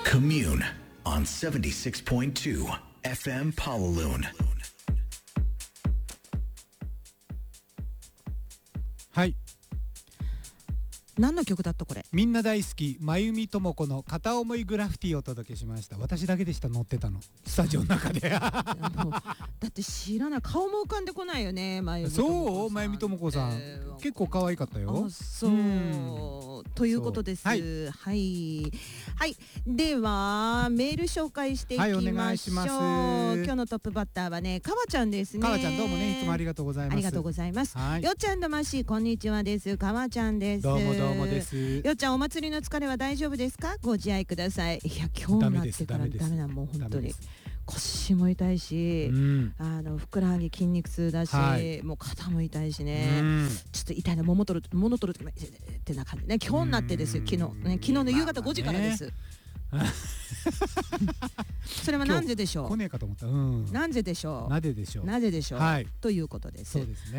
Commune on 76.2 FM Pawaloon. はい、 何の曲だったこれ。 みんな大好き真由美智子の片思いグラフィティをお届けしました。私だけでした、乗ってたのスタジオの中でだって知らない、顔も浮かんでこないよね、真由美智子さん。 そう、真由美智子さん、結構可愛かったよ。 あ、そう、ということです。はい、はい、はい、ではメール紹介していきましょう。 はい、お願いします。 今日のトップバッターはね、かわちゃんですね。 かわちゃん、どうもね、いつもありがとうございます。 ありがとうございます。 はい、 よっちゃんとまし、こんにちはです。かわちゃんです。 どうもどうもです。 よっちゃん、お祭りの疲れは大丈夫ですか？ご自愛ください。いや、今日になってからダメだ、もう本当に腰も痛いし、ふくらはぎ筋肉痛だし、はい、もう肩も痛いしね、ちょっと痛いな、物取るってな感じね。今日になってですよ、昨日の夕方5時からです。それはなんででしょう。 来ねえかと思った。 なんででしょう。 なぜでしょう。 なぜでしょう。 はい、 ということです。 そうですね。